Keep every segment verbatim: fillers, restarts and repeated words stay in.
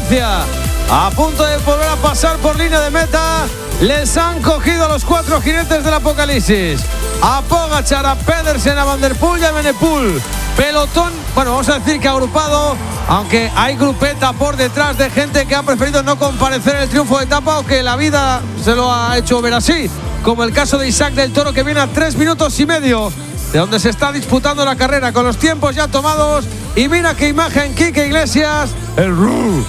Francia, a punto de volver a pasar por línea de meta. Les han cogido a los cuatro jinetes del apocalipsis. A Pogačar, a Pedersen, a Van der Poel y a Benepul. Pelotón, bueno, vamos a decir que agrupado, aunque hay grupeta por detrás de gente que ha preferido no comparecer en el triunfo de etapa o que la vida se lo ha hecho ver así, como el caso de Isaac del Toro, que viene a tres minutos y medio de donde se está disputando la carrera, con los tiempos ya tomados. Y mira qué imagen, Quique Iglesias, el Ru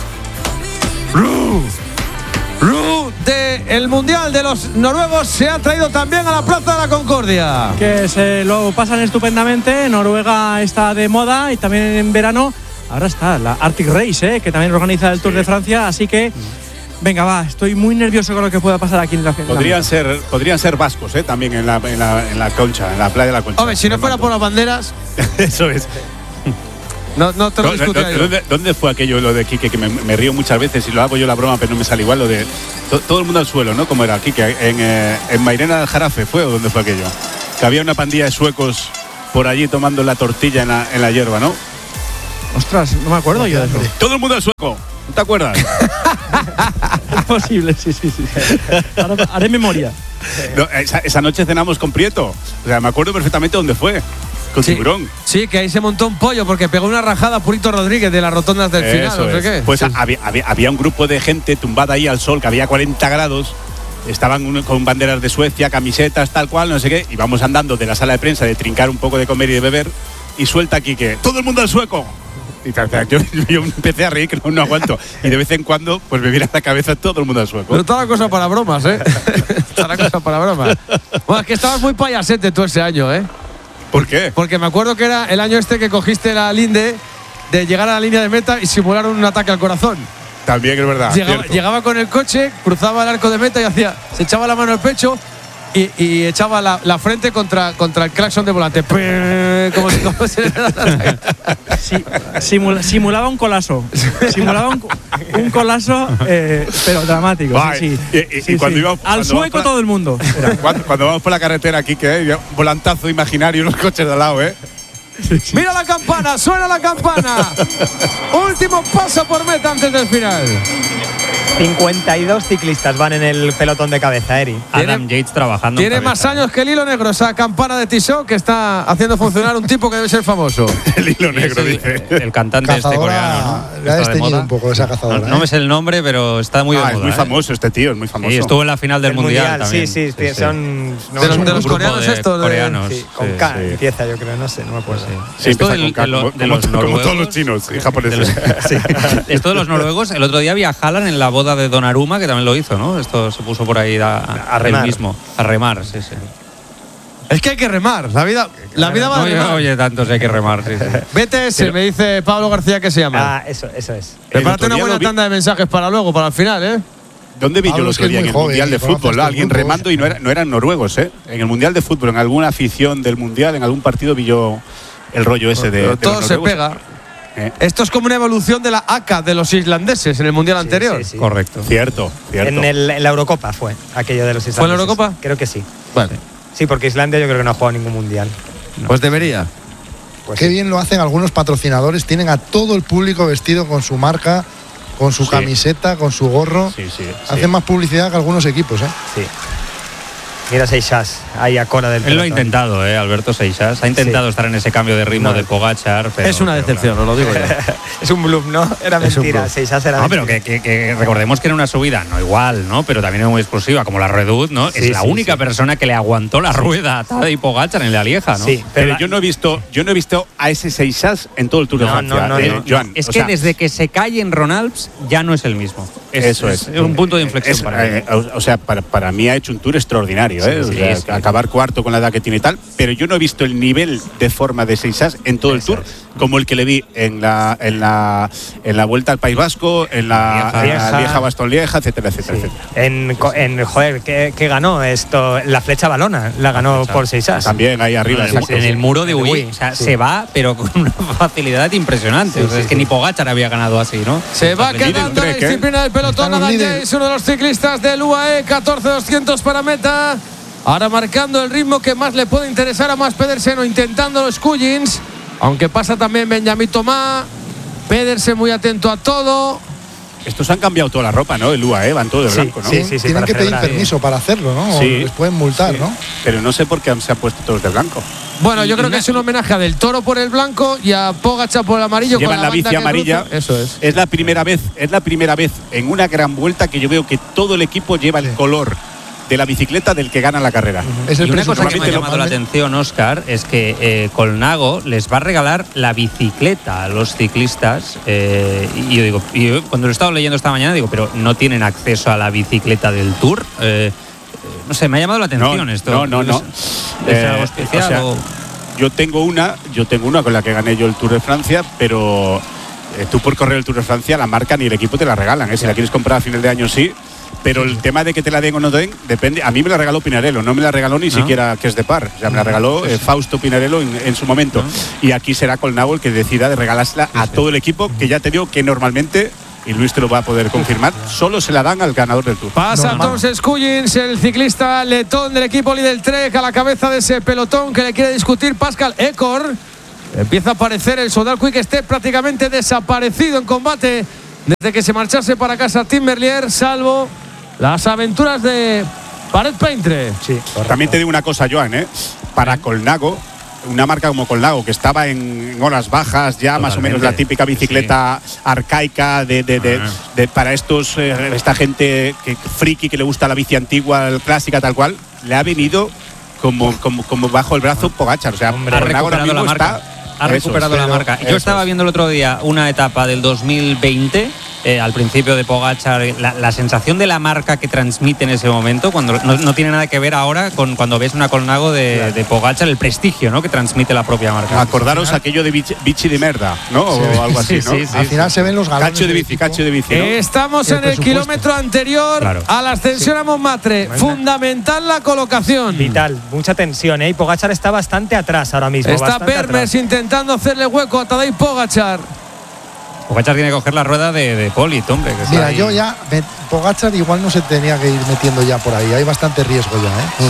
Ru Ru del Mundial de los noruegos se ha traído también a la Plaza de la Concordia. Que se lo pasan estupendamente. Noruega está de moda y también en verano. Ahora está la Arctic Race, ¿eh? que también organiza el Tour de Francia. Así que, venga, va, estoy muy nervioso con lo que pueda pasar aquí en la final. Podrían ser, podrían ser vascos, ¿eh? también en la, en, la, en la Concha, en la playa de la Concha. Hombre, si no fuera por las banderas. Eso es. No, no te lo discutiría yo. ¿Dónde, ¿Dónde fue aquello, lo de Quique, que me, me río muchas veces y lo hago yo la broma, pero no me sale igual, lo de to, todo el mundo al suelo, ¿no? Como era Quique, en, eh, en Mairena del Jarafe, ¿fue o dónde fue aquello? Que había una pandilla de suecos por allí tomando la tortilla en la, en la hierba, ¿no? Ostras, no me acuerdo yo de eso. Todo el mundo al sueco, ¿no te acuerdas? Es posible, sí, sí, sí. Ahora haré memoria. No, esa, esa noche cenamos con Prieto, o sea, me acuerdo perfectamente dónde fue. Con sí, Tiburón. Sí, que ahí se montó un pollo porque pegó una rajada a Purito Rodríguez de las rotondas del final. Eso no sé es. qué. Pues sí. había, había, había un grupo de gente tumbada ahí al sol, que había cuarenta grados. Estaban con banderas de Suecia, camisetas, tal cual, no sé qué. Y vamos andando de la sala de prensa de trincar un poco de comer y de beber. Y suelta aquí que todo el mundo al sueco. Y yo, yo empecé a reír que no, no aguanto. Y de vez en cuando, pues me viene a la cabeza todo el mundo al sueco. Pero está la cosa para bromas, ¿eh? Está la cosa para bromas. Bueno, es que estabas muy payasete tú ese año, ¿eh? ¿Por qué? Porque me acuerdo que era el año este que cogiste la linde de llegar a la línea de meta y simular un ataque al corazón. También es verdad. Llegaba, llegaba con el coche, cruzaba el arco de meta y hacía, se echaba la mano al pecho y, y echaba la, la frente contra, contra el claxon de volante. Como si, como si sí, simula, simulaba un colazo. Simulaba un, un colazo, eh, pero dramático. Vale. Sí, sí. Y, y, sí, y cuando sí. íbamos, al cuando sueco vamos todo el mundo. Cuando, cuando vamos por la carretera aquí, que hay un volantazo imaginario en los coches de al lado, ¿eh? Sí, sí. Mira la campana, suena la campana. Último paso por meta antes del final. cincuenta y dos ciclistas van en el pelotón de cabeza, Eri. Adam Yates trabajando. Tiene más años que el hilo negro, esa campana de Tissot que está haciendo funcionar un tipo que debe ser famoso. El hilo negro, el, dice. El cantante este coreano, ¿no? Le ha desteñido un poco esa cazadora. No, no ¿eh? me sé el nombre, pero está muy ah, de es moda. muy ¿eh? famoso este tío, es muy famoso. Sí, estuvo en la final del el mundial, mundial también. sí, sí, sí, son no, de los, son de los un grupo coreanos de estos. coreanos. Sí, con Sí, K sí. empieza, yo creo, no sé, no me acuerdo. Sí, Esto empieza del- con K, de lo- como, de los como- como noruegos. todos los chinos y De japoneses. los- sí. Esto de los noruegos, el otro día había Haaland en la boda de Donnarumma, que también lo hizo, ¿no? Esto se puso por ahí a, A remar. él mismo. A remar, sí, sí. Es que hay que remar, la vida, la vida va a No, remar. oye, oye, tanto si hay que remar, sí, sí. B T S, me dice Pablo García que se llama. Ah, eso, eso es. Prepárate El una otro día buena lo vi- tanda de mensajes para luego, para el final, ¿eh? ¿Dónde vi yo Pablo el es que otro es día? En muy el joven Mundial y de conoce Fútbol, estos alguien grupos. remando y no, era, no eran noruegos, ¿eh? En el Mundial de Fútbol, en alguna afición del Mundial, en algún partido vi yo el rollo ese de. Pero de todo los se noruegos. pega. Eh, Esto es como una evolución de la A C A de los islandeses en el mundial Sí, anterior. sí, sí. Correcto. Cierto, cierto. En, el, en la Eurocopa fue aquello de los islandeses. ¿Fue en la Eurocopa? Creo que sí. Vale, Sí, porque Islandia yo creo que no ha jugado ningún mundial. pues debería. Pues Qué sí. bien lo hacen algunos patrocinadores. Tienen a todo el público vestido con su marca, con su Sí. camiseta, con su gorro. Sí, sí. sí. Hacen más publicidad que algunos equipos, ¿eh? Sí. Mira Seixas, ahí a cola del Él lo ha pelotón. intentado, ¿eh? Alberto Seixas. Ha intentado Sí. estar en ese cambio de ritmo No. de Pogačar. Pero, Es una pero decepción, claro. os lo digo yo. Es un bluff, ¿no? Era Es un mentira. bluff. Seixas era No, pero mentira. que, que- que recordemos que era una subida, no igual, ¿no? Pero también muy explosiva, como la Redut, ¿no? Sí, es la sí, única sí. persona que le aguantó la rueda a Tadej Pogačar en la Lieja, ¿no? Sí, Pero pero, yo no he visto, yo no he visto a ese Seixas en todo el Tour de No, Francia. no, no, eh, no. Joan. Es O que sea, desde que se cae en Ronalps ya no es el mismo. Eso es. Es un punto de inflexión Es, para él. eh, o, o sea, para, para mí ha hecho un tour extraordinario, ¿eh? Sí, O sí, sea, sí. acabar cuarto con la edad que tiene y tal, pero yo no he visto el nivel de forma de Seixas en todo el Eso tour como el que le vi en la en la en la Vuelta al País Vasco, en la Lieja. en la Lieja. Lieja Bastogne Lieja, etcétera, etcétera, sí. etcétera. En, co- en joder, ¿qué, qué ganó esto? La flecha balona la ganó flecha. por Seixas. También ahí arriba. en, el, exacto, en sí. el muro de De Uy, Uy, o sea, sí. se va, pero con una facilidad impresionante. Sí, O sea, sí, es que sí. ni Pogačar había ganado así, ¿no? Se va Líder quedando la Trek, ¿eh? disciplina del pelotón. Están los Adam líderes. Yates, uno de los ciclistas del U A E, catorce doscientos para meta. Ahora marcando el ritmo que más le puede interesar a Mads Pedersen o intentando los Skuggins. Aunque pasa también Benjamin Thomas. Pedersen muy atento a todo. Estos han cambiado toda la ropa, ¿no? El U A E, van todo de Sí, blanco, ¿no? sí, sí, sí, Tienen para que pedir celebrar. permiso para hacerlo, ¿no? O Sí. les pueden multar, Sí. ¿no? Pero no sé por qué se han puesto todos de blanco. Bueno, yo creo que es un homenaje a Del Toro por el blanco y a Pogačar por el amarillo. Llevan con la banda bici que amarilla. cruza. Eso es. Es la primera vez, es la primera vez en una gran vuelta que yo veo que todo el equipo lleva el Sí. color de la bicicleta del que gana la carrera. Es el Y una cosa que me ha presupuesto. llamado la atención, Óscar, es que eh, Colnago les va a regalar la bicicleta a los ciclistas. eh, y yo digo, y yo cuando lo he estado leyendo esta mañana, digo, pero no tienen acceso a la bicicleta del Tour. Eh, no sé, me ha llamado la atención No, esto. no, no, no. sé, ¿Es Eh, algo especial o sea, o- Yo tengo una, yo tengo una con la que gané yo el Tour de Francia, pero eh, tú por correr el Tour de Francia, la marca ni el equipo te la regalan. ¿eh? Si la quieres comprar a final de año, sí. Pero el tema de que te la den o no den, depende. A mí me la regaló Pinarello, no me la regaló ni ¿No? siquiera que es de par. O sea, me la regaló eh, Fausto Pinarello en, en su momento. Y aquí será Colnago el que decida de regalársela a todo el equipo, que ya te digo que normalmente, y Luis te lo va a poder confirmar, solo se la dan al ganador del Tour. Pasa Normal. entonces Cuyins, el ciclista letón del equipo Lidl Trek, a la cabeza de ese pelotón que le quiere discutir Pascal Ecor. Empieza a aparecer el Soudal Quick Step, prácticamente desaparecido en combate desde que se marchase para casa Tim Merlier, salvo las aventuras de Paret Peintre. Sí, También te digo una cosa, Joan, ¿eh? Para Colnago, una marca como Colnago, que estaba en, en horas bajas, ya más o menos la Totalmente. típica bicicleta arcaica de, de, de, Ah. de- para estos, eh, esta gente que, friki que le gusta la bici antigua, el clásica, tal cual, le ha venido como, como, como bajo el brazo Pogačar. O sea, Hombre, ha Colnago ahora recuperado la mismo marca. está- Ha eso recuperado es, la pero- marca. Yo eso estaba es. viendo el otro día una etapa del dos mil veinte, eh, al principio de Pogačar, la, la sensación de la marca que transmite en ese momento, cuando no, no tiene nada que ver ahora con cuando ves una Colnago de, de Pogačar, el prestigio, ¿no?, que transmite la propia marca. Acordaros aquello de bichi, bichi de merda, ¿no? O algo así, Sí, ¿no? sí, sí. Al final se ven los galones. Cacho de bici, equipo. cacho de bici, ¿no? Estamos Y el en el presupuesto. kilómetro anterior Claro. a la ascensión a Montmartre. Fundamental la colocación. Vital, mucha tensión, ¿eh? Y Pogačar está bastante atrás ahora mismo. Está bastante Permes atrás. intentando hacerle hueco a Tadej Pogačar. Pogačar tiene que coger la rueda de, de Polit, hombre. Que está Mira, ahí. yo ya, me- Pogačar igual no se tenía que ir metiendo ya por ahí. Hay bastante riesgo ya, ¿eh?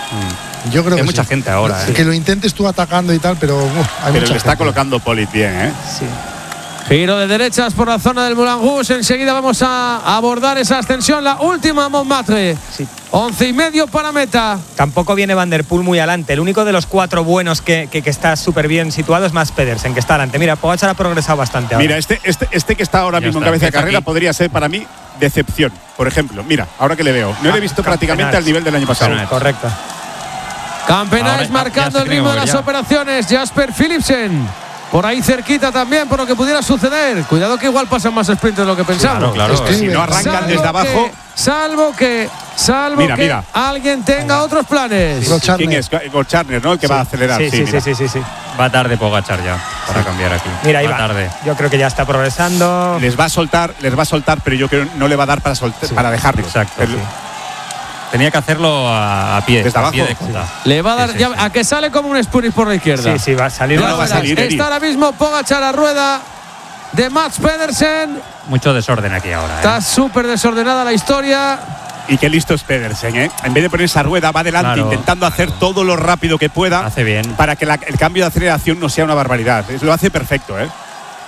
Sí. Yo creo Hay que mucha sí. gente ahora, ¿eh? Que lo intentes tú atacando y tal, pero uf, hay Pero mucha le está gente. colocando Polit bien, ¿eh? Sí. Giro de derechas por la zona del Moulin Rouge. Enseguida vamos a abordar esa ascensión, la última a Montmartre. Sí. Once y medio para meta. Tampoco viene Van der Poel muy adelante. El único de los cuatro buenos que, que, que está súper bien situado es Mats Pedersen, que está adelante. Mira, Pogačar ha progresado bastante ahora. Mira, este, este, este que está ahora Ya mismo está, en cabeza de empieza carrera aquí. podría ser para mí decepción. Por ejemplo, mira, ahora que le veo, no le he visto prácticamente al nivel del año pasado. Campeonato. Correcto. Campenaes Ahora ya- marcando ya se el tiene ritmo que de las mover ya. operaciones. Jasper Philipsen. Por ahí cerquita también, por lo que pudiera suceder. Cuidado que igual pasan más sprints de lo que pensamos. Claro, claro. Escribe. Si no arrancan Salvo desde abajo. que- salvo que, salvo Mira, que mira. alguien tenga otros planes. Lo Charner. ¿Quién es? Gorcharner, ¿no? El que va a acelerar. Sí, sí, sí, mira. sí, sí, sí. Va tarde Pogačar ya para cambiar aquí. Mira, ahí va va. tarde. Yo creo que ya está progresando. Les va a soltar, les va a soltar, pero yo creo que no le va a dar para soltar, para dejarlo. Exacto. El- sí. Tenía que hacerlo a, a pie. Desde a pie abajo. de cota. Le va a dar Sí, sí, ya- sí. a que sale como un Spurris por la izquierda. Sí, sí, va a salir. No, Ya no va a verás. salir, Eri. Está ahora mismo Pogačar a rueda de Mats Pedersen. Mucho desorden aquí ahora. ¿eh? Está súper desordenada la historia. Y qué listo es Pedersen, ¿eh? En vez de poner esa rueda, va adelante Claro, intentando hacer todo lo rápido que pueda. Hace bien. Para que la- el cambio de aceleración no sea una barbaridad. Es- Lo hace perfecto, ¿eh?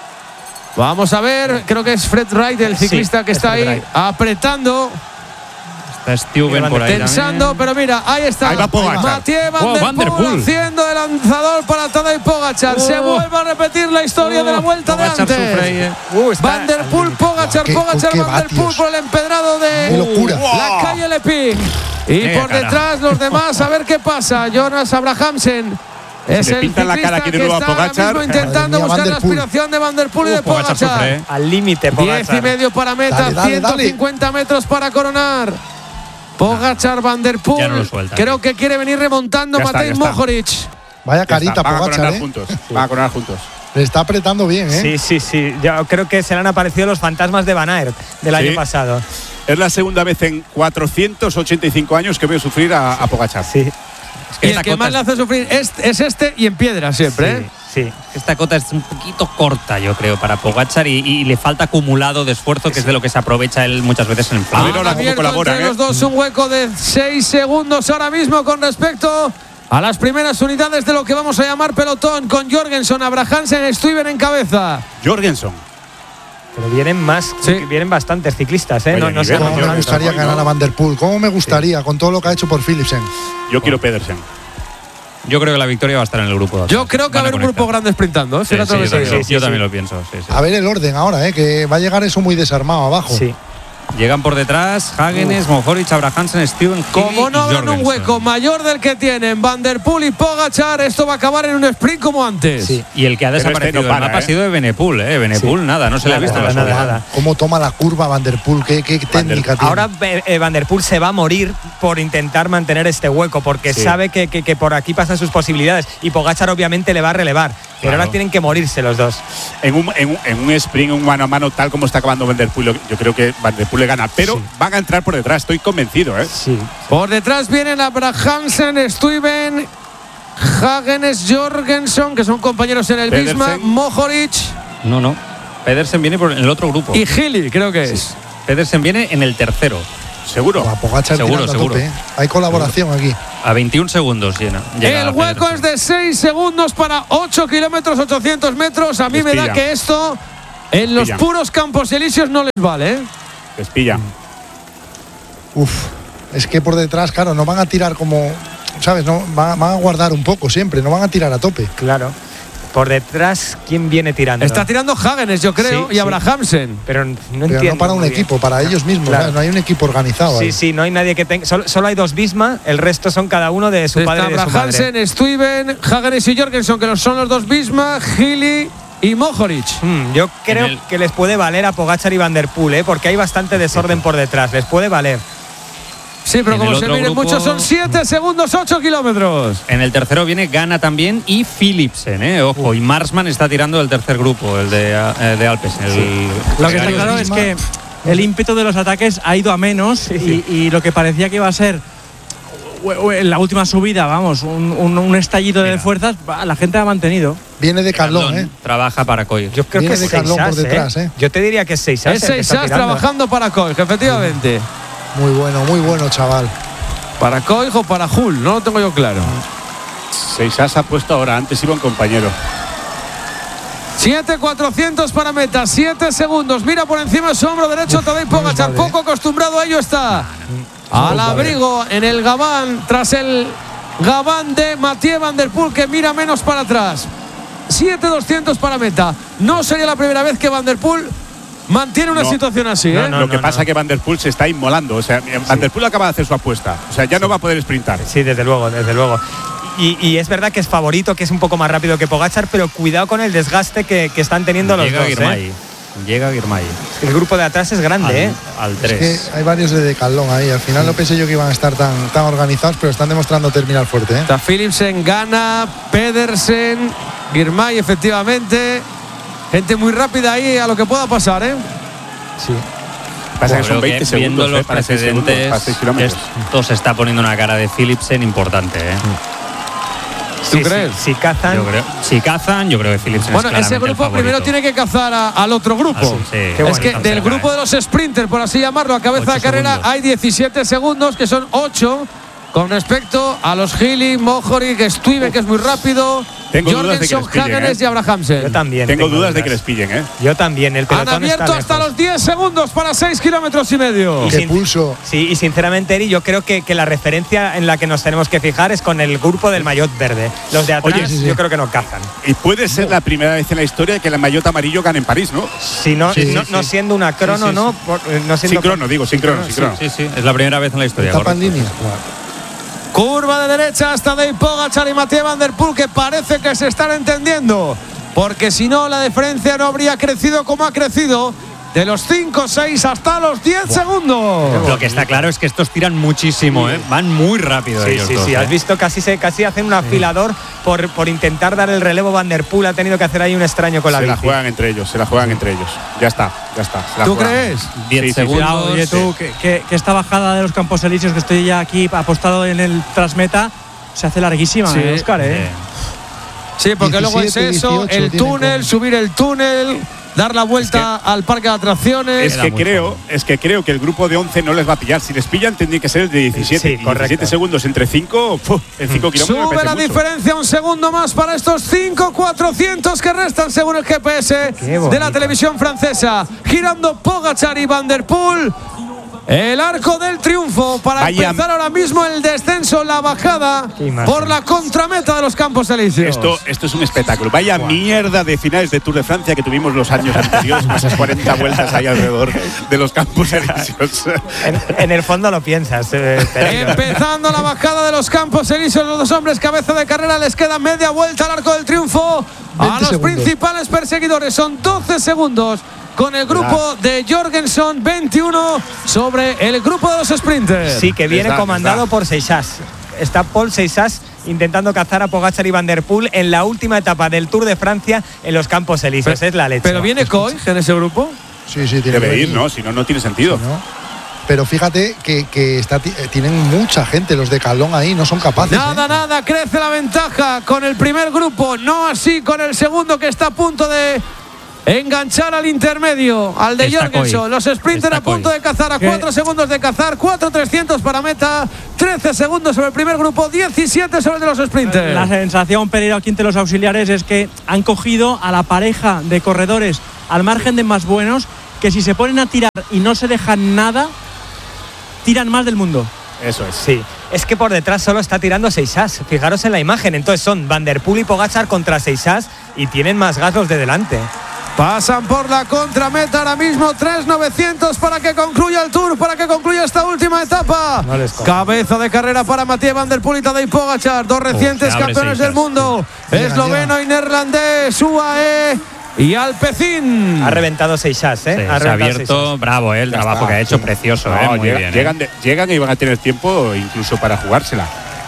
Vamos a ver, creo que es Fred Wright, el Sí, ciclista que es está Fred ahí Wright. apretando, Está Stuyven por ahí tensando, también. pero mira, ahí está. Ahí va Pogačar. Mathieu Van, Oh, der Van der Poel Poel. haciendo el lanzador para Tadej Pogačar. Se Oh. vuelve a repetir la historia de la vuelta de Pogačar antes. sufre ahí, eh. Uh, está Van der al Poel, límite. Pogačar, Qué- Pogačar, qué Van der Poel vatios. por el empedrado ¡Qué de locura! la calle Leping. Y Qué por cara. detrás los demás, a ver qué pasa. Jonas Abrahamsen. Es le el pintan la cara ciclista aquí de que nuevo a está ahora Pogačar. mismo intentando Madre mía, buscar Van la der Poel. aspiración de Van der Poel y de Uh, Pogačar Pogačar. sufre, ¿eh? Al límite, Diez y Pogačar. medio para meta, Dale, dale, ciento cincuenta metros para coronar. Pogačar, Van der Poel. Ya no lo suelta. Creo que quiere venir remontando Ya está, Matej ya está. Mohoric. Vaya Ya está, carita, van a Pogačar, coronar ¿eh? juntos. Van a coronar juntos. Le está apretando bien, ¿eh? Sí, sí, sí. Yo creo que se le han aparecido los fantasmas de Van Aert del Sí. año pasado. Es la segunda vez en cuatrocientos ochenta y cinco años que veo sufrir a, a Pogačar. Sí, Es que Y esta el que cota más le es- hace sufrir es, es este y en piedra siempre. sí, ¿eh? sí. Esta cota es un poquito corta, yo creo, para Pogačar y, y le falta acumulado de esfuerzo, que es de lo que se aprovecha él muchas veces en el A plan. ver ahora Han cómo abierto colaboran, entre ¿eh? los dos un hueco de seis segundos ahora mismo con respecto a las primeras unidades de lo que vamos a llamar pelotón, con Jorgensen, Abrahamsen, Stuyven en cabeza. Jorgensen. Pero vienen más, Sí. vienen bastantes ciclistas, ¿eh? Vaya No, no sé nivel, ¿Cómo Yo me no gustaría estoy, ganar ¿no? a Van Der Poel? ¿Cómo me gustaría con todo lo que ha hecho por Philipsen? Yo quiero Pedersen. Yo creo que la victoria va a estar en el grupo. Yo creo que va a haber un grupo grande sprintando. ¿eh? Sí, Fíjate sí, lo que yo te también, digo. sí, yo sí. también lo pienso. Sí, sí. A ver el orden ahora, ¿eh? Que va a llegar eso muy desarmado abajo. Sí. Llegan por detrás Hagenes, Mohoric, Abrahamsen, Steven, Como Healy no y abran un Jorgensen. hueco mayor del que tienen Van Der Poel y Pogačar, esto va a acabar en un sprint como antes. Sí. Y el que ha Pero este desaparecido no del para, mapa ¿eh? ha sido de Benepool, ¿eh? Benepool, nada, no se le ha Nada, visto nada, la nada, subida. nada. Cómo toma la curva Van Der Poel, qué, qué técnica tiene. Ahora eh, Van Der Poel se va a morir por intentar mantener este hueco, porque Sí. sabe que, que- que por aquí pasan sus posibilidades y Pogačar obviamente le va a relevar. Pero Claro. ahora tienen que morirse los dos. En un, en, un, en un sprint, un mano a mano, tal como está acabando Van Der Poel, yo- yo creo que Van Der Poel le gana. Pero Sí. van a entrar por detrás, estoy convencido, ¿eh? Sí. Por detrás vienen Abrahamsen, Stuyven, Hagenes, Jorgensen, que son compañeros en el Pedersen. Visma, Mohoric No, no. Pedersen viene por en el otro grupo. y Healy, creo que es. Pedersen viene en el tercero. Seguro. A Pogačar Seguro, tirando a seguro. tope, ¿eh? Hay colaboración aquí. A veintiún segundos llena. llega El hueco Pedersen. es de seis segundos para ocho kilómetros, ochocientos metros. A mí Les me da pillan. que esto en los pillan. puros campos elíseos no les vale. ¿eh? Les pilla. Uf, es que por detrás, claro, no van a tirar como, ¿sabes? No, van, van a guardar un poco siempre, no van a tirar a tope. Claro. Por detrás, ¿quién viene tirando? Está tirando Hagenes, yo creo, Sí, y sí. Abrahamsen. Pero no Pero entiendo. no para un muy bien. equipo, para ellos mismos. Claro. ¿sabes? No hay un equipo organizado Sí, ahí. sí, no hay nadie que tenga. Solo, solo hay dos Bisma, el resto son cada uno de su padre Está y de su madre. Abrahamsen, Stuyven, Hagenes y Jorgensen, que son los dos Visma, Healy y Mohoric. Hmm, yo creo el- que les puede valer a Pogačar y Van Der Poel, ¿eh? Porque hay bastante desorden por detrás. Les puede valer. Sí, pero En como el se otro miren grupo- muchos, son siete segundos, ocho kilómetros. En el tercero viene Gana también y Philipsen, ¿eh? Ojo, y Marsman está tirando del tercer grupo, el de, eh, de Alpes. El, Lo que está el- claro es que el ímpetu de los ataques ha ido a menos y, y lo que parecía que iba a ser u- u- en la última subida, vamos, un, un- un estallido de Mira. fuerzas, va, la gente ha mantenido. Viene de Carlón, Carlón ¿eh? trabaja para Coir. Yo creo Viene que de es Carlón por seis as, detrás, ¿eh? Yo te diría que es seis as. Es el que seis está as tirando. trabajando para Koich, efectivamente. Muy bueno, muy bueno, chaval. ¿Para Koich o para Hull? No lo tengo yo claro. Seis as ha puesto ahora, antes iba un compañero. siete cuatrocientos para meta, siete segundos. Mira por encima de su hombro derecho Tadej Pogačar. vale. Poco acostumbrado a ello está. Al vale. abrigo en el Gabán, tras el Gabán de Mathieu Van Der Poel, que mira menos para atrás. siete doscientos para meta. No sería la primera vez que Van Der Poel mantiene una No. situación así, No, ¿eh? no. Lo que pasa es que Van Der Poel se está inmolando. O sea, Van Der Poel acaba de hacer su apuesta. O sea, ya no va a poder sprintar. Sí, desde luego, desde luego. Y, y es verdad que es favorito, que es un poco más rápido que Pogačar, pero cuidado con el desgaste que, que están teniendo los Llega dos. Girmay. ¿eh? Llega Girmay. El grupo de atrás es grande, ¿eh? Al Es tres. que hay varios de Decathlon ahí. Al final no pensé yo que iban a estar tan, tan organizados, pero están demostrando terminar fuerte, ¿eh? Está Philipsen, Gana, Pedersen, Girmay, efectivamente. Gente muy rápida ahí a lo que pueda pasar, ¿eh? Sí. Pasa que Creo son veinte que viendo segundos los eh, para seis segundos, para precedentes, seis kilómetros. esto se está poniendo una cara de Philipsen importante, ¿eh? ¿Tú Sí, crees? sí, si cazan. Yo creo, si cazan, yo creo que Philipsen Bueno, es ese claramente el grupo primero favorito. tiene que cazar a- al otro grupo. Ah, sí, sí. Qué Es bueno, que están del cerca, grupo eh. de los sprinters, por así llamarlo, a cabeza Ocho de carrera segundos. hay diecisiete segundos, que son ocho con respecto a los Healy, Mohoric, Stuyven, que es muy rápido, Tengo dudas de que Jorgensen, les pillen, Hagenes ¿eh? y Abrahamsen. Yo también. Tengo dudas de que les pillen, ¿eh? Yo también. El Han pelotón abierto está hasta lejos. los diez segundos para seis kilómetros y medio. Y ¡Qué sin- pulso! Sí, y sinceramente, Eri, yo creo que, que la referencia en la que nos tenemos que fijar es con el grupo del maillot verde. Los de atrás, Oye, sí, sí. yo creo que no cazan. Y puede ser la primera vez en la historia que el maillot amarillo gane en París, ¿no? Si no, Sí, no, sí, no sí. siendo una crono, Sí, sí, ¿no? Por- eh, no siendo Sin crono, digo, sin crono, sin crono. Sí, sí, es la primera vez en la historia. Etapa en correcto. línea. Curva de derecha hasta Tadej Pogačar y Mathieu Van Der Poel, que parece que se están entendiendo, porque si no la diferencia no habría crecido como ha crecido, de los cinco seis hasta los diez segundos. Lo que está claro es que estos tiran muchísimo, ¿eh? Van muy rápido Sí, ellos sí, dos, sí. ¿eh? Has visto, casi se casi hacen un afilador por, por intentar dar el relevo. Van Der Poel ha tenido que hacer ahí un extraño con la Se la bici. juegan entre ellos, se la juegan entre ellos. Ya está, ya está. se la ¿Tú juegan. crees? diez Sí, sí, sí. segundos. Cuidado, oye tú, que, que- que esta bajada de los Campos Elíseos, que estoy ya aquí apostado en el transmeta, se hace larguísima, Sí. ¿eh, Óscar, ¿eh? Eh, Sí, porque luego es diecisiete, eso, dieciocho el tienen túnel, con- subir el túnel, dar la vuelta es que, al parque de atracciones. Es que, creo, es que creo que el grupo de once no les va a pillar. Si les pillan, tendría que ser el de diecisiete. Sí, correcto. diecisiete segundos entre cinco, en cinco kilómetros. Sube la mucho. diferencia un segundo más para estos cinco cuatrocientos que restan según el G P S de la televisión francesa. Girando Pogačar y Van der Poel. El arco del triunfo para Vaya. empezar ahora mismo el descenso, la bajada por la contrameta de los Campos Elíseos. Esto, esto es un espectáculo. Vaya wow. mierda de finales de Tour de Francia que tuvimos los años anteriores, con esas cuarenta vueltas ahí alrededor de los Campos Elíseos. En, en el fondo lo piensas. Eh, Empezando la bajada de los Campos Elíseos, los dos hombres cabeza de carrera, les queda media vuelta al arco del triunfo. A los segundos. Principales perseguidores son doce segundos. Con el grupo de Jorgenson, veintiuno sobre el grupo de los sprinters. Sí, que viene comandado por Seixas. Está Paul Seixas intentando cazar a Pogačar y Van der Poel en la última etapa del Tour de Francia en los Campos Elíseos. Pero, es la leche. ¿Pero viene Coy en ese grupo? Sí, sí, tiene Debe ir, ¿no? Si no, no tiene sentido. Si no. Pero fíjate que, que está, tienen mucha gente los de Calón ahí, no son capaces. Nada, ¿eh? nada, crece la ventaja con el primer grupo, no así con el segundo que está a punto de enganchar al intermedio, al de Está Jorgenson. Coy. Los sprinters Está a punto Coy. de cazar a cuatro segundos de cazar, cuatro trescientos para meta, trece segundos sobre el primer grupo, diecisiete sobre el de los sprinters. La sensación, Pereiro, aquí entre los auxiliares es que han cogido a la pareja de corredores al margen de más buenos, que si se ponen a tirar y no se dejan nada, tiran más del mundo. Eso es. Sí, es que por detrás solo está tirando Seixas. Fijaros en la imagen. Entonces son Van der Poel y Pogačar contra Seixas y tienen más gas los de delante. Pasan por la contrameta ahora mismo, tres novecientos para que concluya el Tour, para que concluya esta última etapa. No les Cabeza de carrera para Mathieu Van der Poel y Tadej Pogačar, dos recientes oh, campeones del mundo, Llega, esloveno llega. y neerlandés, U A E y Alpecin. Ha reventado Seixas, ¿eh? Sí, ha se ha abierto, Seixas. bravo, ¿eh? El Ya trabajo está, que ha hecho, sí. precioso, No, ¿eh? Muy llega, bien. llegan, ¿eh? de, llegan y van a tener tiempo incluso para jugársela.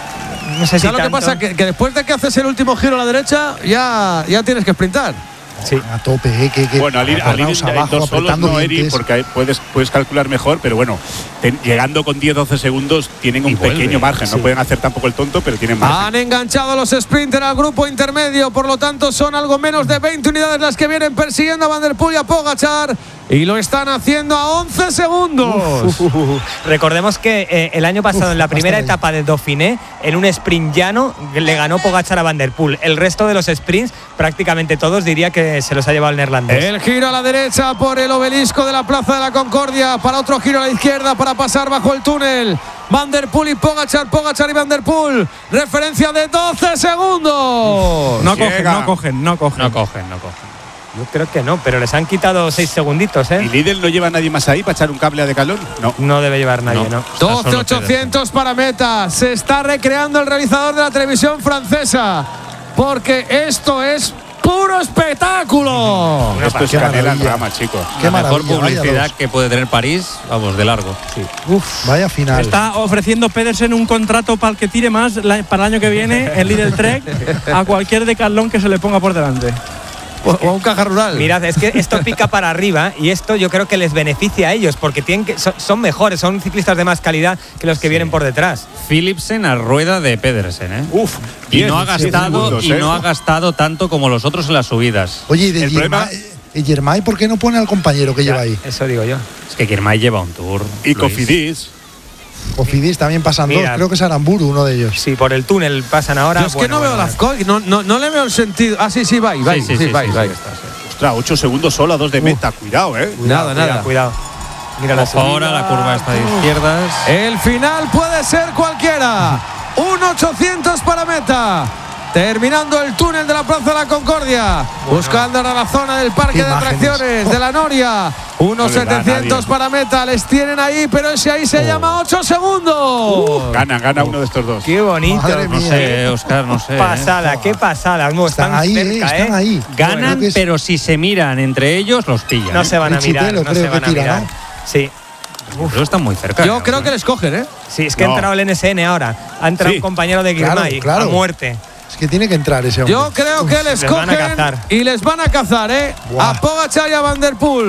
No sé si ¿Sabes lo que tanto. pasa? Que, que después de que haces el último giro a la derecha, ya, ya tienes que sprintar. Sí. A tope, ¿eh? Que, que Bueno, al ir, al ir agarraos en abajo, dos solos apretando no, Eri, dientes. porque ahí puedes, puedes calcular mejor, pero bueno, ten, llegando con diez doce segundos tienen un Y vuelve, pequeño margen. sí. No pueden hacer tampoco el tonto, pero tienen margen. Han enganchado los sprinters al grupo intermedio, por lo tanto son algo menos de veinte unidades las que vienen persiguiendo a Van der Poel y a Pogačar, y lo están haciendo a once segundos. Uf, uf. Recordemos que eh, el año pasado, Uf, en la primera bastante. etapa del Dauphiné, en un sprint llano, le ganó Pogačar a Van der Poel. El resto de los sprints, prácticamente todos, diría que se los ha llevado el neerlandés. El giro a la derecha por el obelisco de la Plaza de la Concordia, para otro giro a la izquierda para pasar bajo el túnel. Van der Poel y Pogačar, Pogačar y Van der Poel, referencia de doce segundos. No Llega. cogen, no cogen, no cogen. No cogen, no cogen. Yo creo que no, pero les han quitado seis segunditos, ¿Y ¿eh? Lidl no lleva a nadie más ahí para echar un cable a de calor? No. No debe llevar nadie, No. ¿no? doce ochocientos para meta. Se está recreando el realizador de la televisión francesa, porque esto es puro espectáculo. Esto es qué canela en maravilla. rama, chico. Qué La mejor maravilla, vaya publicidad dos. que puede tener París, vamos, de largo. Uf, vaya final. Está ofreciendo Pedersen un contrato para el que tire más la- para el año que viene, el Lidl Trek, a cualquier decathlon que se le ponga por delante. O, o a un caja rural. Mirad, es que esto pica para arriba y esto yo creo que les beneficia a ellos porque tienen que, son, son mejores, son ciclistas de más calidad que los que vienen por detrás. Philipsen a rueda de Pedersen, ¿eh? Uf, Y diez, no ha diez gastado segundos, y ¿eh? no ha gastado tanto como los otros en las subidas. Oye, ¿y de El Girmay, problema- y Girmay, por qué no pone al compañero que Ya, lleva ahí? Eso digo yo. Es que Girmay lleva un tour. Y Luis. Cofidis. Cofidis también pasan Mira. dos, creo que es Aramburu uno de ellos. Sí, por el túnel pasan ahora. Yo es que bueno, no veo bueno, las cosas, no, no, no le veo el sentido. Ah, sí, sí, va, va, Sí, sí, sí, sí, va, sí, va. sí, está, sí. Ostras, ocho segundos solo a dos de meta. Cuidado, ¿eh? Nada, Cuidado, nada. Cuidado. Mira la Ojo ahora, la curva está de izquierdas. El final puede ser cualquiera. Un ochocientos para meta. Terminando el túnel de la Plaza de la Concordia. Buscando ahora la zona del parque Qué de imágenes. atracciones de la Noria. Unos No le da a setecientos nadie. para meta. Les tienen ahí, pero ese ahí se llama ocho segundos. Gana, gana uno de estos dos. Qué bonito. Madre No mía. sé, Oscar, no sé. ¿eh? Pasada, qué pasada. No, Están están ahí, eh, cerca, están ¿eh? ahí. Ganan, Creo que es- pero si se miran entre ellos, los pillan. No ¿eh? se van a Richie mirar, Pelo no creo se que van a tira, mirar. ¿no? Sí, Yo creo que están muy cerca. Yo ¿eh? creo que les cogen, ¿eh? sí, es que ha No. entrado el N S N ahora. Ha entrado Sí. un compañero de Claro, Girmay claro. a muerte. Es que tiene que entrar ese hombre. Yo creo que les les van a cogen cazar. y les van a cazar, ¿eh? Buah. A Pogačar y a Van der Poel.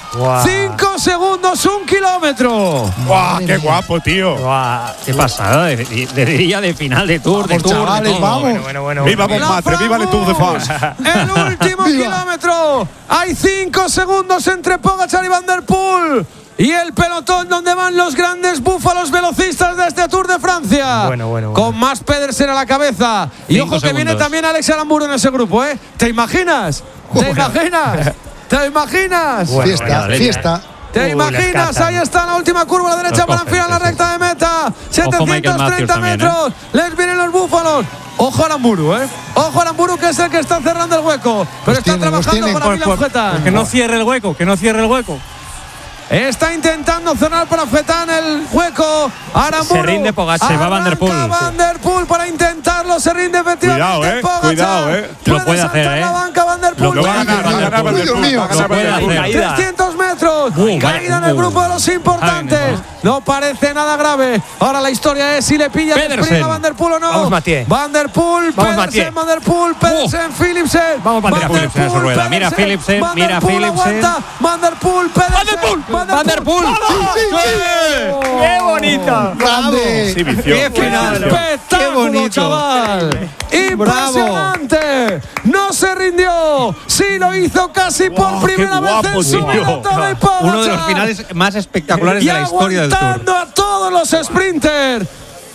Guau. Cinco segundos, un kilómetro. ¡Guau! ¡Qué guapo, tío! Guau. Qué pasada de, de, de día de final de Tour, de Vamos, Tour, de chavales, todo. vamos. Bueno, bueno, bueno. ¡Viva bueno. Montmartre! ¡Viva el Tour de France! El último Viva. kilómetro. Hay cinco segundos entre Pogačar y Van der Poel. Y el pelotón donde van los grandes búfalos velocistas de este Tour de Francia. Bueno, bueno, bueno. Con más Pedersen a la cabeza. Y Cinco ojo que segundos. viene también Alex Aramburu en ese grupo, ¿eh? ¿Te imaginas? ¿Te Bueno. imaginas? ¿Te imaginas? Bueno, fiesta, vale, fiesta. ¿Te Uy, imaginas? les cazan. Ahí está la última curva a la derecha Los para cogen, enfilar la sí, sí. recta de meta. Michael setecientos Matthews treinta también, metros. Les vienen los búfalos. Ojo a Aramburu, ¿eh? Ojo a Aramburu, que es el que está cerrando el hueco. Pero Los está tienen, los trabajando tienen. para Por- Milan por- Fetan. que no cierre el hueco, que no cierre el hueco. Está intentando cerrar para Fetan el hueco. Aramburu. Se rinde Pogačar. Se va Van der Poel, Arranca sí. Van der Poel para intentarlo. Se rinde efectivamente. Cuidado, eh, Pogačar. cuidado, eh. Lo puede hacer, saltar eh. la banca Van der Poel. Lo va a ganar, va a ganar Van der Dios Poel, mío. va a ganar Lo Van der puede Poel. hacer. Caída. trescientos metros. Uh, Caída en el uh. grupo de los importantes. Ay, no. parece nada grave. Ahora la historia es si le pilla el Pedersen. sprint a Van der Poel o no. Vamos, Mathieu. Van der Poel, Vamos, Pedersen, Mathieu. Van der Poel, Pedersen, Philipsen. Vamos, Van der Van Philipsen a su rueda. Mira Pedersen, Philipsen, Van der mira Poel Philipsen. aguanta. Van der Poel, Pedersen. Van der Poel. Van der Poel. ¡Qué bonito! Grande. Sí, vició. ¡Qué final! Espectáculo, ¡Qué bonito! chaval! ¡Impresionante! No se rindió. Sí lo hizo casi por Wow, primera qué vez guapo, en su tío. maratón de Pogačar. Uno de los finales más espectaculares y de la historia del Tour. aguantando a todos los sprinters.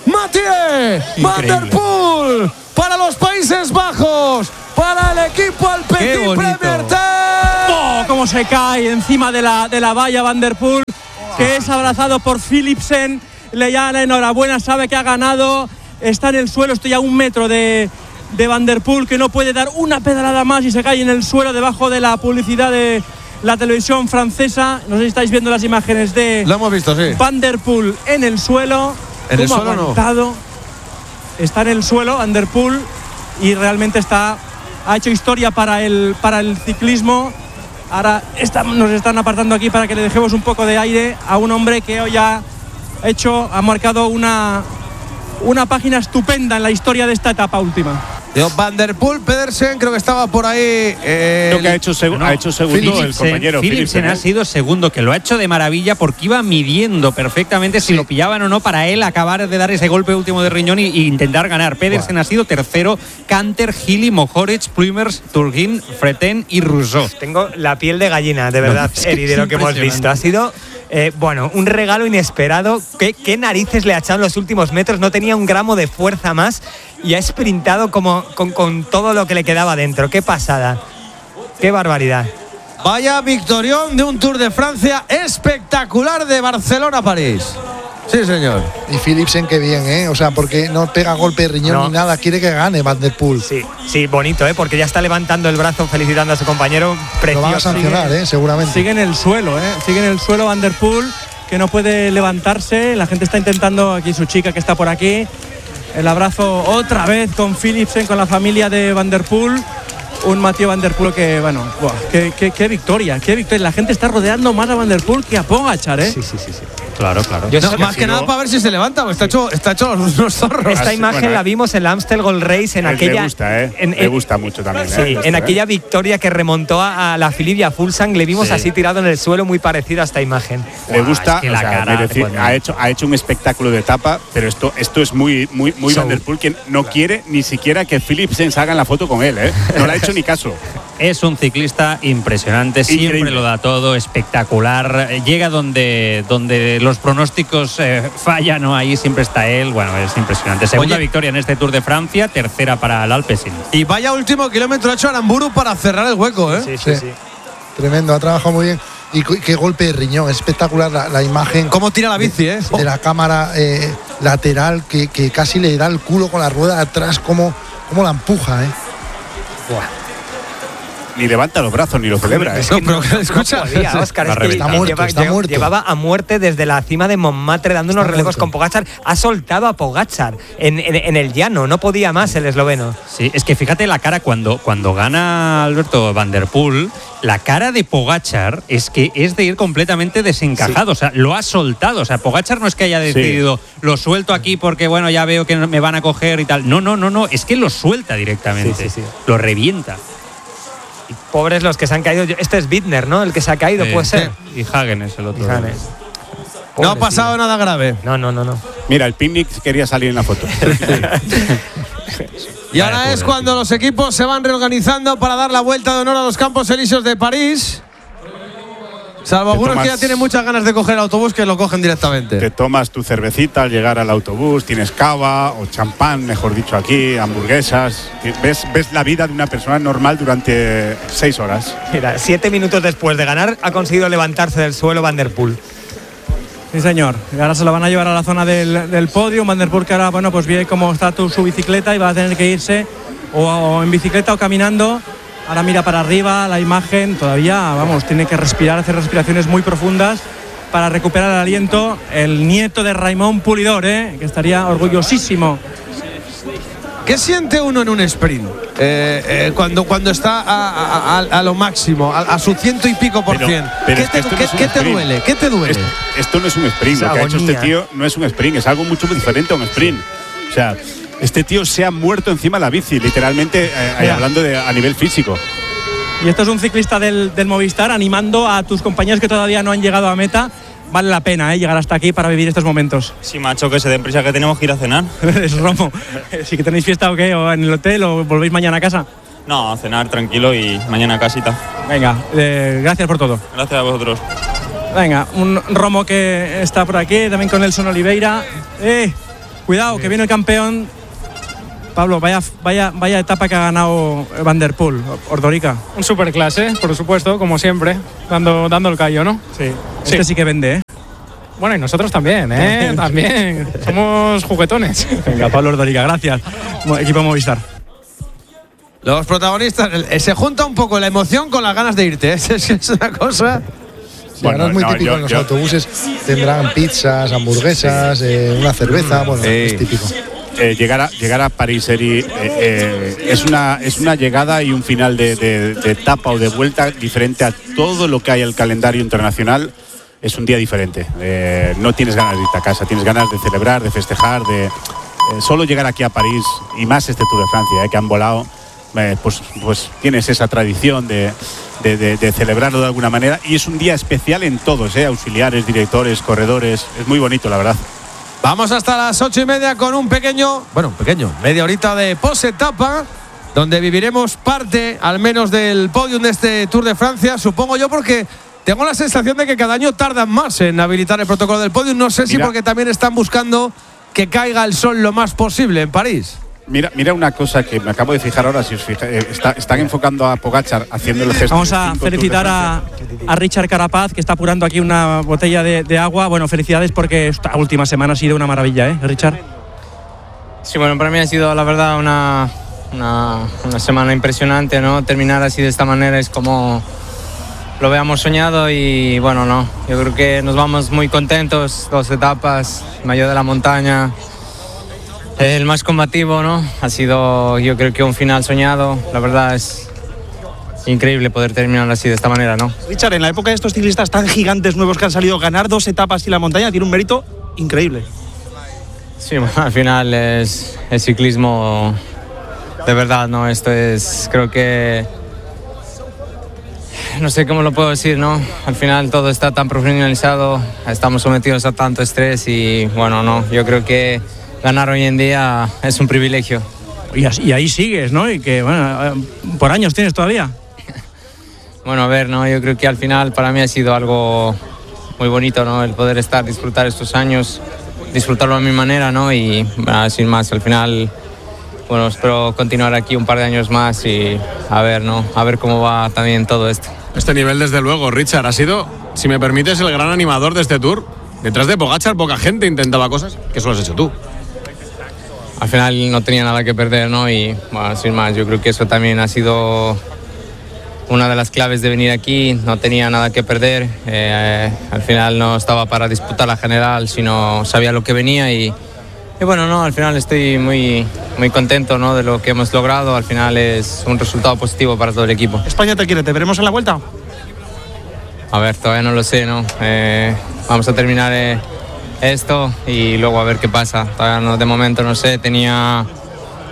Mathieu Van der Increíble. Poel para los Países Bajos, para el equipo Alpecin bonito. Premier Team. ¡Oh! Cómo se cae encima de la, de la valla Van der Poel, que es abrazado por Philipsen. Le da la enhorabuena, sabe que ha ganado. Está en el suelo, estoy a un metro de, de Van der Poel, que no puede dar una pedalada más y se cae en el suelo debajo de la publicidad de la televisión francesa. No sé si estáis viendo las imágenes de Lo hemos visto, sí. Van der Poel en el suelo. En el Cómo ha suelo no. aguantado. Está en el suelo Van der Poel y realmente está, ha hecho historia para el, para el ciclismo. Ahora está- nos están apartando aquí para que le dejemos un poco de aire a un hombre que hoy ha hecho, ha marcado una, una página estupenda en la historia de esta etapa última. Digo, Van der Poel, Pedersen, creo que estaba por ahí. eh, Creo que ha hecho, segu- No, ha hecho segundo el Philipsen- compañero. Philipsen ha ¿eh? sido segundo, que lo ha hecho de maravilla porque iba midiendo perfectamente si lo pillaban o no para él acabar de dar ese golpe último de riñón y, y intentar ganar. Pedersen ha sido tercero, Canter, Gili, Mohoric, Plumers, Turguin, Freten y Rousseau. Tengo la piel de gallina, de verdad, es que Eri, de es lo que hemos visto. Ha sido, eh, bueno, un regalo inesperado. ¿Qué, qué narices le ha echado en los últimos metros? No tenía un gramo de fuerza más y ha sprintado como, con, con todo lo que le quedaba dentro. ¡Qué pasada! ¡Qué barbaridad! Vaya victorión de un Tour de Francia espectacular de Barcelona a París. Sí, señor. Y Philipsen, qué bien, ¿eh? O sea, porque no pega golpe de riñón No. ni nada. Quiere que gane Van der Poel. Sí, sí, bonito, ¿eh? Porque ya está levantando el brazo felicitando a su compañero. Lo van a Precioso. sancionar, ¿eh? Seguramente. Sigue en el suelo, ¿eh? Sigue en el suelo Van der Poel, que no puede levantarse. La gente está intentando, aquí su chica que está por aquí. El abrazo otra vez con Philipsen, con la familia de Van der Poel. Un Mathieu Van der Poel que, bueno, buah, qué, qué- qué victoria, qué victoria. La gente está rodeando más a Van der Poel que a Pogačar, ¿eh? Sí, sí, sí, sí. Claro, claro. Yo No, sé- más que nada para ver si se levanta, porque está hecho, está hecho los, los zorros. Esta Ah, imagen bueno, la eh. vimos en la Amstel Gold Race en Eh, aquella. Le gusta, ¿eh? en- Le en- gusta mucho también. Sí, ¿eh? en Esto, aquella ¿eh? victoria que remontó a, a la Philippe y a Fulsang, le vimos Sí. así tirado en el suelo, muy parecido a esta imagen. Le Guau, gusta, es que o la sea, cara mereci- te pone- ha, hecho, ha hecho un espectáculo de etapa, pero esto, esto es muy, muy, muy Show. Van der Poel, que no quiere ni siquiera que Philipsen salga en la foto con él, ¿eh? No le ha hecho ni caso. Es un ciclista impresionante, siempre Increíble. lo da todo, espectacular. Eh, Llega donde, donde los pronósticos eh, fallan, ¿no? Ahí siempre está él. Bueno, es impresionante. Segunda Oye. victoria en este Tour de Francia, tercera para el Alpecin. Y vaya último kilómetro ha hecho Aramburu para cerrar el hueco, ¿eh? Sí, Sí. sí, sí. Tremendo, ha trabajado muy bien. Y cu- qué golpe de riñón. Espectacular la, la imagen Cómo tira la bici, ¿eh? de la cámara eh, lateral que, que casi le da el culo con la rueda de atrás. Cómo, cómo la empuja, ¿eh? Ni levanta los brazos ni lo celebra, ¿eh? No, pero escucha. Podía, Óscar, Va es que reventado. Está muerto, está muerto. Llevaba a muerte desde la cima de Montmartre dando unos Está relevos muerto. con Pogačar. Ha soltado a Pogačar en, en- en el llano, no podía más el esloveno. Sí, es que fíjate la cara cuando, cuando gana Alberto Van der Poel, la cara de Pogačar es que es de ir completamente desencajado, o sea, lo ha soltado, o sea, Pogačar no es que haya decidido lo suelto aquí porque bueno, ya veo que me van a coger y tal. No, no, no, no, es que lo suelta directamente. Sí, sí, sí. Lo revienta. pobres los que se han caído. Este es Bittner, ¿no? El que se ha caído, Sí, puede ser. sí. Y Hagen es el otro. Y Hagen. No ha pasado nada grave. No, no, no, no. Mira, el picnic quería salir en la foto. Y ahora es cuando los equipos se van reorganizando para dar la vuelta de honor a los Campos Elíseos de París. Salvo algunos tomas- que ya tienen muchas ganas de coger el autobús, que lo cogen directamente. Te tomas tu cervecita al llegar al autobús, tienes cava o champán, mejor dicho aquí, hamburguesas. Ves, ves la vida de una persona normal durante seis horas. Mira, siete minutos después de ganar, ha conseguido levantarse del suelo Van der Poel. Sí, señor. Y ahora se lo van a llevar a la zona del, del podio. Van der Poel, que ahora, bueno, pues ve cómo está tu, su bicicleta y va a tener que irse o, o en bicicleta o caminando. Ahora mira para arriba la imagen. Todavía, vamos, tiene que respirar, hacer respiraciones muy profundas para recuperar el aliento. El nieto de Raimon Pulidor, ¿eh? Que estaría orgullosísimo. ¿Qué siente uno en un sprint? Eh, eh, cuando, cuando está a, a- a- a lo máximo, a, a su ciento y pico por Pero- cien. pero ¿Qué es que te, esto no qué- es un qué te sprint. duele? ¿Qué te duele? Esto, esto no es un sprint, Es lo que ha hecho este agonía. tío no es un sprint, es algo mucho diferente a un sprint. O sea, este tío se ha muerto encima de la bici, literalmente, eh, Mira. hablando de, a nivel físico. Y esto es un ciclista del, del Movistar animando a tus compañeros que todavía no han llegado a meta. Vale la pena, ¿eh? Llegar hasta aquí para vivir estos momentos. Sí, macho, que se den prisa, que tenemos que ir a cenar. Es Romo. Si que tenéis fiesta o qué, o en el hotel, o volvéis mañana a casa. No, a cenar tranquilo y mañana a casita. Venga, eh, gracias por todo. Gracias a vosotros. Venga, un Romo que está por aquí, también con Nelson Oliveira. Eh, cuidado, que viene el campeón. Pablo, vaya, vaya, vaya etapa que ha ganado Van der Poel, Ordorica. Un superclase, por supuesto, como siempre, dando, dando el callo, ¿no? Sí. Este sí que vende, ¿eh? Bueno, y nosotros también, ¿eh? También. Somos juguetones. Venga, Pablo Ordorica, gracias. Mo- Equipo Movistar. Los protagonistas, eh, se junta un poco la emoción con las ganas de irte. ¿eh? Es, es una cosa. Sí, ahora es muy no, típico yo- en los yo- autobuses. Tendrán pizzas, hamburguesas, eh, una cerveza. Bueno, Sí. es típico. Eh, llegar, a, llegar a París Eri, eh, eh, es, una, es una llegada y un final de, de- de etapa o de vuelta diferente a todo lo que hay en el calendario internacional. Es un día diferente. Eh, no tienes ganas de irte a casa, tienes ganas de celebrar, de festejar, de eh, solo llegar aquí a París y más este Tour de Francia, eh, que han volado. Eh, pues, pues tienes esa tradición de, de, de- de celebrarlo de alguna manera y es un día especial en todos, eh, auxiliares, directores, corredores. Es muy bonito, la verdad. Vamos hasta las ocho y media con un pequeño, bueno, pequeño, media horita de post-etapa, donde viviremos parte, al menos, del podium de este Tour de Francia, supongo yo, porque tengo la sensación de que cada año tardan más en habilitar el protocolo del podium. No sé si Mira. porque también están buscando que caiga el sol lo más posible en París. Mira, mira una cosa que me acabo de fijar ahora, si os fijáis, eh, está- están enfocando a Pogačar haciendo el gesto. Vamos de a cinco Tour de felicitar Francia. a, a Richard Carapaz, que está apurando aquí una botella de, de agua. Bueno, felicidades porque esta última semana ha sido una maravilla, ¿eh, Richard? Sí, bueno, para mí ha sido la verdad una, una, una semana impresionante, ¿no? Terminar así de esta manera es como lo habíamos soñado y bueno, no, yo creo que nos vamos muy contentos, dos etapas, mayor de la montaña, el más combativo, ¿no? Ha sido yo creo que un final soñado, la verdad es increíble poder terminar así de esta manera, ¿no? Richard, en la época de estos ciclistas tan gigantes nuevos que han salido, ganar dos etapas y la montaña tiene un mérito increíble. Sí, bueno, al final es el ciclismo de verdad, ¿no? Esto es, creo que, no sé cómo lo puedo decir, ¿no? Al final todo está tan profesionalizado, estamos sometidos a tanto estrés y, bueno, no, yo creo que ganar hoy en día es un privilegio. Y, así- y ahí sigues, ¿no? Y que, bueno, eh, por años tienes todavía. Bueno, a ver, ¿no? Yo creo que al final para mí ha sido algo muy bonito, ¿no? El poder estar, disfrutar estos años, disfrutarlo a mi manera, ¿no? Y bueno, sin más, al final, bueno, espero continuar aquí un par de años más y a ver, ¿no? A ver cómo va también todo esto. Este nivel, desde luego, Richard, ha sido, si me permites, el gran animador de este Tour. Detrás de Pogačar poca gente intentaba cosas que solo has hecho tú. Al final no tenía nada que perder, ¿no? Y bueno, sin más, yo creo que eso también ha sido una de las claves de venir aquí. No tenía nada que perder. Eh, al final no estaba para disputar la general, sino sabía lo que venía y, y bueno, no, al final estoy muy, muy contento, ¿no? De lo que hemos logrado. Al final es un resultado positivo para todo el equipo. España te quiere, ¿te veremos en la vuelta? A ver, todavía no lo sé, ¿no? Eh, vamos a terminar eh, esto y luego a ver qué pasa. Todavía no, de momento no sé, tenía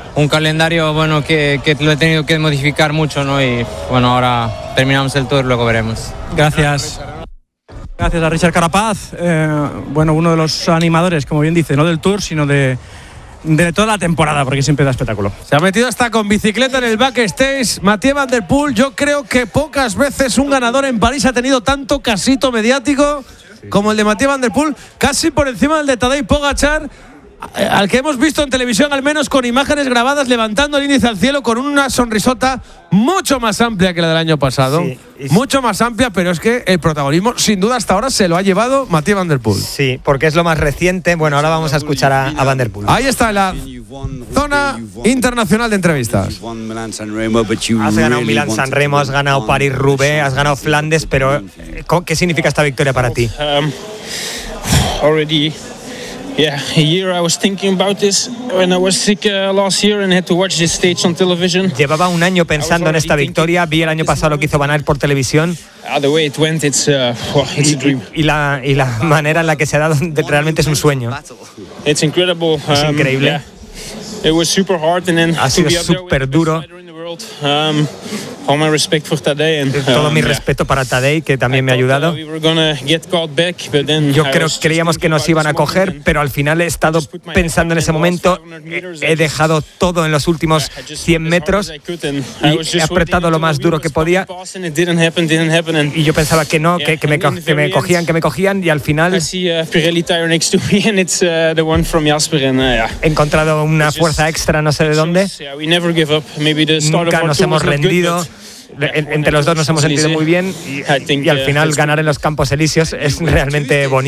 un calendario bueno que, que lo he tenido que modificar mucho, ¿no? Y bueno, ahora terminamos el tour, luego veremos. Gracias. Gracias a Richard Carapaz, eh, bueno, uno de los animadores, como bien dice, no del Tour, sino de, de toda la temporada, porque siempre da espectáculo. Se ha metido hasta con bicicleta en el backstage. Mathieu Van Der Poel, yo creo que pocas veces un ganador en París ha tenido tanto casito mediático como el de Mathieu Van Der Poel, casi por encima del de Tadej Pogačar, al que hemos visto en televisión, al menos con imágenes grabadas, levantando el índice al cielo con una sonrisota mucho más amplia que la del año pasado. Sí, mucho más amplia, pero es que el protagonismo, sin duda, hasta ahora se lo ha llevado Mathieu Van Der Poel. Sí, porque es lo más reciente. Bueno, ahora vamos a escuchar a, a Van Der Poel. Ahí está la zona internacional de entrevistas. Has ganado Milán-San Remo, has ganado París-Roubaix, has ganado Flandes, pero ¿qué significa esta victoria para ti? Um, already Yeah, a year I was thinking about this when I was sick uh, last year and had to watch this stage on television. Llevaba un año pensando en esta victoria, vi el año pasado lo que hizo Van Aert por televisión. Uh, the way it went, it's, uh, well, it's y, a dream. Y la, y la manera en la que se ha dado realmente es un sueño. It's incredible. Um, es increíble. Yeah. It was super hard and then ha sido súper duro. Um, all my respect for Tadej and, Todo um, mi yeah. respeto para Tadej, que también me ha ayudado. We were gonna get caught back, but then Yo creo creíamos que nos iban a coger, pero al final he estado pensando en ese momento. He dejado todo en los últimos cien metros y he apretado lo más duro que podía. Y yo pensaba que no, que, que, me, que me cogían, que me cogían, y al final he encontrado una fuerza extra, no sé de dónde. Nunca nos hemos rendido. Entre los dos nos hemos sentido muy bien y, y al final ganar en los Campos Elíseos es realmente bonito.